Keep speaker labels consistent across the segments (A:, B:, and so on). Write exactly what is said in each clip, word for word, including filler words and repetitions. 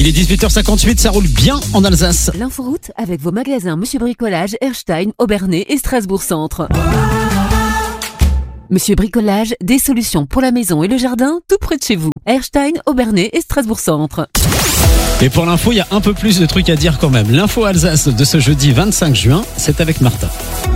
A: est dix-huit heures cinquante-huit, ça roule bien en Alsace.
B: L'inforoute avec vos magasins Monsieur Bricolage, Erstein, Aubernais et Strasbourg Centre. Monsieur Bricolage, des solutions pour la maison et le jardin, tout près de chez vous. Erstein, Aubernais et Strasbourg Centre.
A: Et pour l'info, il y a un peu plus de trucs à dire quand même. L'info Alsace de ce jeudi vingt-cinq juin, c'est avec Martin.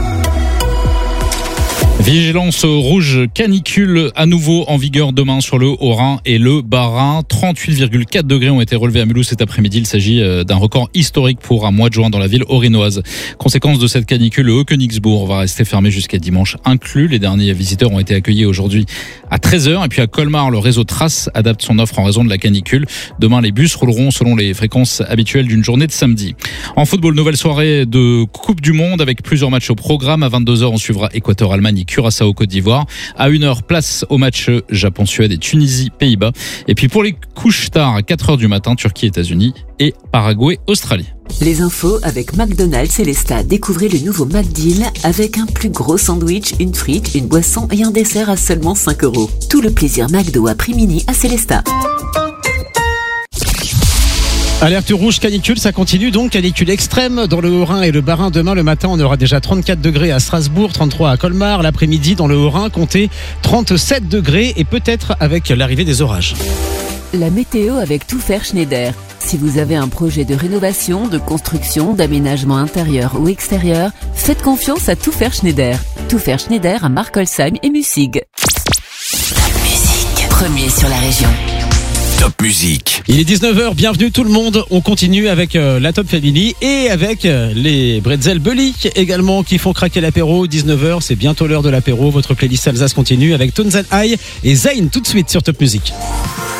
C: Vigilance rouge canicule à nouveau en vigueur demain sur le Haut-Rhin et le Bas-Rhin. trente-huit virgule quatre degrés ont été relevés à Mulhouse cet après-midi. Il s'agit d'un record historique pour un mois de juin dans la ville haut-rhinoise. Conséquence de cette canicule, le Haut-Königsbourg va rester fermé jusqu'à dimanche inclus. Les derniers visiteurs ont été accueillis aujourd'hui à treize heures. Et puis à Colmar, le réseau Trace adapte son offre en raison de la canicule. Demain, les bus rouleront selon les fréquences habituelles d'une journée de samedi. En football, nouvelle soirée de Coupe du Monde avec plusieurs matchs au programme. À vingt-deux heures, on suivra Équateur-Allemagne, Curaçao, Côte d'Ivoire. À une heure, place au match Japon-Suède et Tunisie-Pays-Bas. Et puis pour les couches tard, à quatre heures du matin, Turquie-États-Unis et Paraguay-Australie.
B: Les infos avec McDonald's Célestat. Découvrez le nouveau McDeal avec un plus gros sandwich, une frite, une boisson et un dessert à seulement cinq euros. Tout le plaisir McDo à prix mini à Célestat.
A: Alerte rouge canicule, ça continue donc, canicule extrême dans le Haut-Rhin et le Bas-Rhin. Demain le matin, on aura déjà trente-quatre degrés à Strasbourg, trente-trois à Colmar. L'après-midi dans le Haut-Rhin, comptez trente-sept degrés et peut-être avec l'arrivée des orages.
B: La météo avec Tout Faire Schneider. Si vous avez un projet de rénovation, de construction, d'aménagement intérieur ou extérieur, faites confiance à Tout Faire Schneider. Tout Faire Schneider à Markolsheim et Mussig.
D: Top Musique, premier sur la région. Top Musique.
A: Il est dix-neuf heures, bienvenue tout le monde. On continue avec euh, la Top Family et avec euh, les Bretzel Belly également qui font craquer l'apéro. dix-neuf heures, c'est bientôt l'heure de l'apéro. Votre playlist Alsace continue avec Tones and I et Zayn tout de suite sur Top Musique.